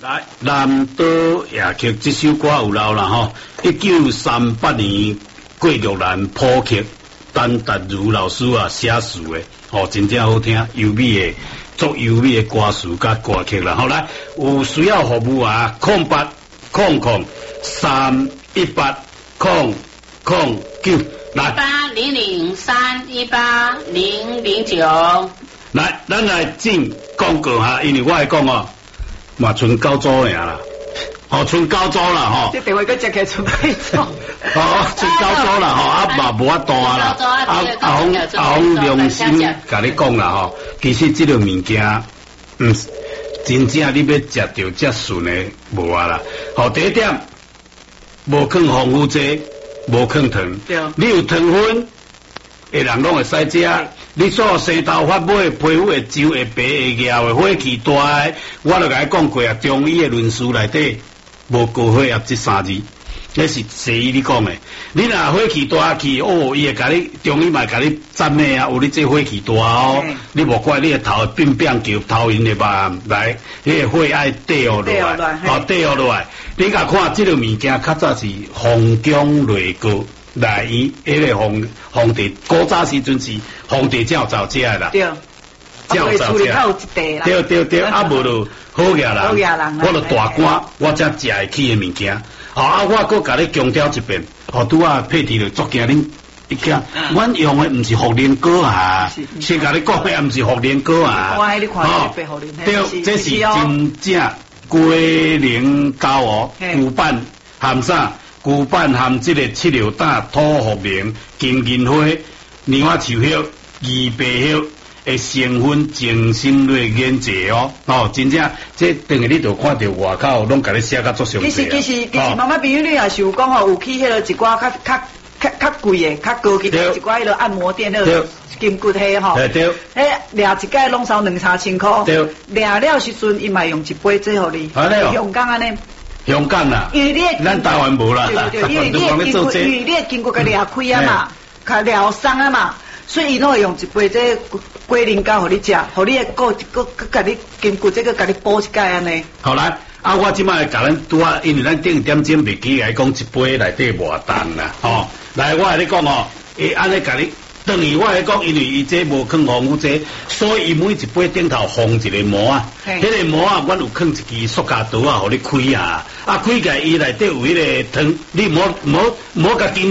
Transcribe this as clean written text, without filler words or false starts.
来，南岛夜曲这首歌有老啦吼，1938年郭玉兰谱曲，陈达如老师啊写词的，哦，真正好听，优美的，足优美的歌词甲歌曲啦。好来，有需要服务啊，0800318009来。 800318009。 来，咱来进广告哈，因为我来讲哦，嘛剩9组尔啦，哦，剩9组啦吼。 这电话搁接起剩8组。 哦，剩9组啦吼，啊嘛无法度啊啦，阿红良心甲你讲啦吼，其实这个物件，真正你要食到遮顺的无啊啦。好，第一点，无放防腐剂，无放糖，你有糖分，的人拢会使食。你所生头发尾皮肤会皱会白会咬会火气大的，我就甲你讲过啊，中医的论述内底无高血压这3字，那是西医你讲的。你若火气大去，哦，伊会甲你中医嘛甲你赞美啊，有你这火气大哦，你无怪你的头会变叫头晕的吧？来，迄个火爱低落来，哦，低落来。你甲看这个物件，较早是洪江雷膏。来伊迄个皇帝古早时阵是皇帝才有走食啦， 对，才有走食，对， 啊无就好野人，我就大官，我才食会起的物件，啊我搁甲你强调一遍，拄啊配题就足惊恁一惊，阮用的毋是茯苓膏啊，先甲你讲的也毋是茯苓膏啊，对，这是真正龟苓膏哦，古板含啥？古板含这个七硫胆、土茯苓、金银花、牛仔树叶、二白叶的成分精心来研制哦，哦，真正这等于你就看到外口拢甲你写甲足详细。 其实，妈妈朋友你也是有讲吼，有去迄个一寡较贵的、较高级的一寡迄个按摩店迄个金骨迄吼， 对， 掠一届拢收2-3千块，对，掠了时阵伊嘛用一杯做互你，用讲安尼。 香港啦，咱台湾无啦， 对，因为你的筋骨甲掠开啊嘛，甲掠松啊嘛，所以伊拢会用一杯这龟苓膏互你食，互你个甲你筋骨这个甲你补一解安尼。 好来，啊我即摆甲咱拄啊，因为咱顶点钟袂记来讲一杯内底偌重啦，吼，来我来你讲哦，安尼甲你。等于我来讲，因为伊这无放防腐剂，所以伊每一杯顶头放一个膜啊，迄个膜啊，阮有放一支塑胶刀啊，互你开啊，啊开起来伊内底有迄个汤，你莫甲紧